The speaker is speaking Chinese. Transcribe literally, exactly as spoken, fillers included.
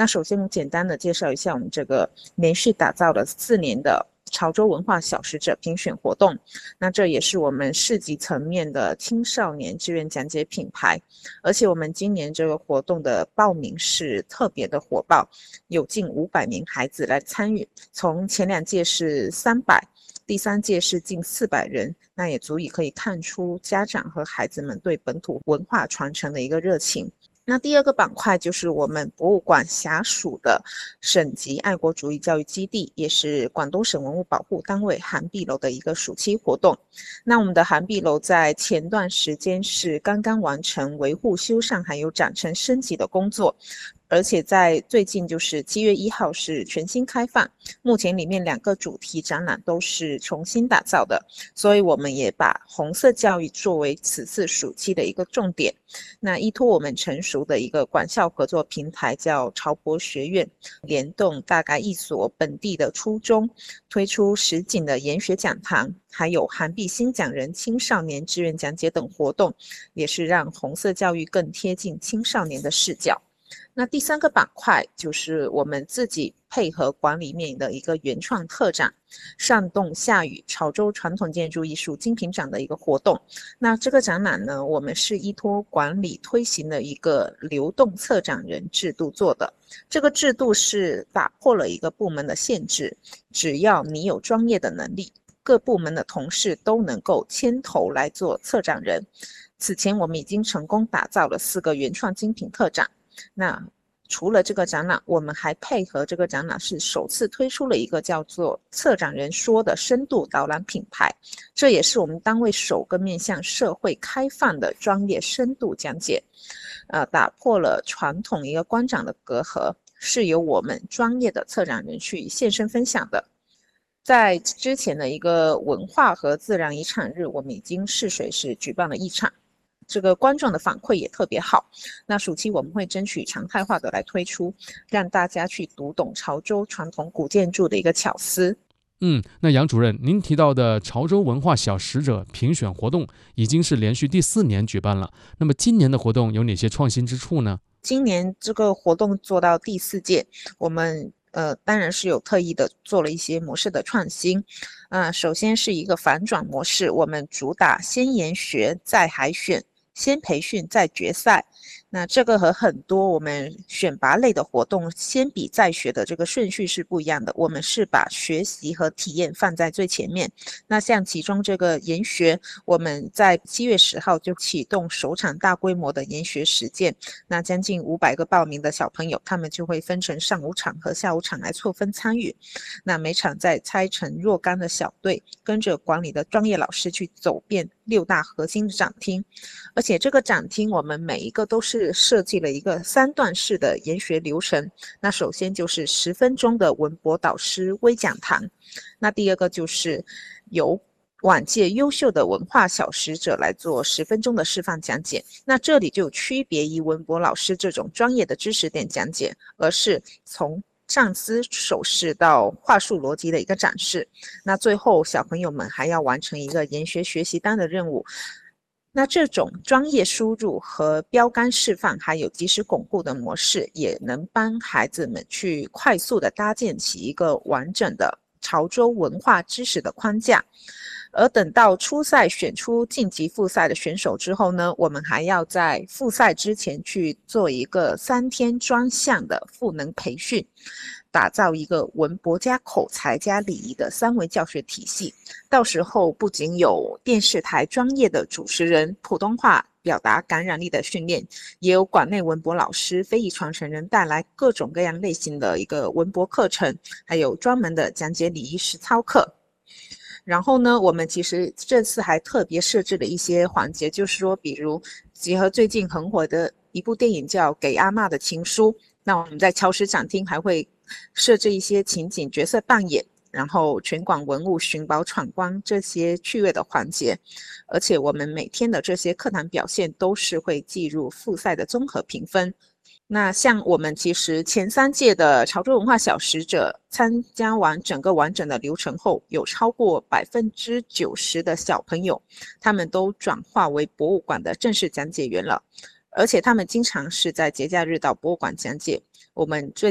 那首先简单的介绍一下我们这个连续打造了四年的潮州文化小使者评选活动，那这也是我们市级层面的青少年志愿讲解品牌，而且我们今年这个活动的报名是特别的火爆，有近五百名孩子来参与，从前两届是三百，第三届是近四百人，那也足以可以看出家长和孩子们对本土文化传承的一个热情。那第二个板块就是我们博物馆辖属的省级爱国主义教育基地，也是广东省文物保护单位涵碧楼的一个暑期活动。那我们的涵碧楼在前段时间是刚刚完成维护修缮还有展陈升级的工作，而且在最近就是七月一号是全新开放，目前里面两个主题展览都是重新打造的，所以我们也把红色教育作为此次暑期的一个重点。那依托我们成熟的一个管校合作平台叫潮博学院，联动大概一所本地的初中，推出实景的研学讲堂，还有涵碧新讲人青少年志愿讲解等活动，也是让红色教育更贴近青少年的视角。那第三个板块就是我们自己配合馆里面的一个原创特展，上洞下雨潮州传统建筑艺术精品展的一个活动。那这个展览呢，我们是依托馆里推行的一个流动策展人制度做的。这个制度是打破了一个部门的限制，只要你有专业的能力，各部门的同事都能够牵头来做策展人。此前我们已经成功打造了四个原创精品特展。那除了这个展览，我们还配合这个展览是首次推出了一个叫做策展人说的深度导览品牌，这也是我们单位首个面向社会开放的专业深度讲解，呃，打破了传统一个观展的隔阂，是由我们专业的策展人去现身分享的。在之前的一个文化和自然遗产日，我们已经试水是举办了一场，这个观众的反馈也特别好。那暑期我们会争取常态化的来推出，让大家去读懂潮州传统古建筑的一个巧思。 嗯，那杨主任，您提到的潮州文化小使者评选活动已经是连续第四年举办了，那么今年的活动有哪些创新之处呢？ 今年这个活动做到第四届，我们呃，当然是有特意的做了一些模式的创新。呃，首先是一个反转模式，我们主打先研学再海选，先培训再决赛。那这个和很多我们选拔类的活动先比再学的这个顺序是不一样的，我们是把学习和体验放在最前面。那像其中这个研学，我们在七月十号就启动首场大规模的研学实践，那将近五百个报名的小朋友，他们就会分成上午场和下午场来错分参与。那每场再拆成若干的小队，跟着馆里的专业老师去走遍六大核心的展厅，而且这个展厅我们每一个都是设计了一个三段式的研学流程。那首先就是十分钟的文博导师微讲堂，那第二个就是由往届优秀的文化小使者来做十分钟的示范讲解。那这里就区别于文博老师这种专业的知识点讲解，而是从站姿手势到话术逻辑的一个展示。那最后小朋友们还要完成一个研学学习单的任务。那这种专业输入和标杆示范还有及时巩固的模式，也能帮孩子们去快速的搭建起一个完整的潮州文化知识的框架。而等到初赛选出晋级复赛的选手之后呢，我们还要在复赛之前去做一个三天专项的赋能培训，打造一个文博加口才加礼仪的三维教学体系。到时候不仅有电视台专业的主持人普通话表达感染力的训练，也有馆内文博老师非遗传承人带来各种各样类型的一个文博课程，还有专门的讲解礼仪实操课。然后呢，我们其实这次还特别设置了一些环节，就是说比如结合最近很火的一部电影叫《给阿嬷的情书》，那我们在潮师展厅还会设置一些情景角色扮演，然后全馆文物寻宝闯关这些趣味的环节。而且我们每天的这些课堂表现都是会计入复赛的综合评分。那像我们其实前三届的潮州文化小使者参加完整个完整的流程后，有超过百分之九十的小朋友，他们都转化为博物馆的正式讲解员了，而且他们经常是在节假日到博物馆讲解。我们最